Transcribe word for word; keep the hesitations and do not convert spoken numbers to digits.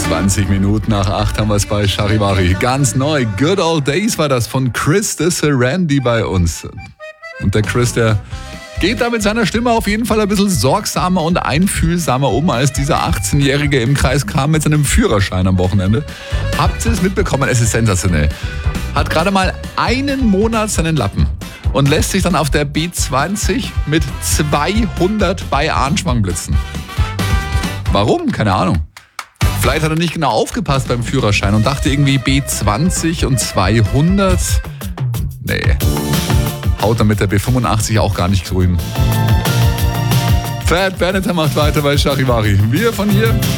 zwanzig Minuten nach acht haben wir es bei Charivari. Ganz neu. Good Old Days war das von Chris de Serendy bei uns. Und der Chris, der geht da mit seiner Stimme auf jeden Fall ein bisschen sorgsamer und einfühlsamer um, als dieser achtzehnjährige im Kreis kam mit seinem Führerschein am Wochenende. Habt ihr es mitbekommen? Es ist sensationell. Hat gerade mal einen Monat seinen Lappen und lässt sich dann auf der B zwanzig mit zweihundert bei Arnschwang blitzen. Warum? Keine Ahnung. Vielleicht hat er nicht genau aufgepasst beim Führerschein und dachte irgendwie B zwanzig und zweihundert. Nee. Haut er mit der B fünfundachtzig auch gar nicht grün. Fat Benetton macht weiter bei Charivari. Wir von hier.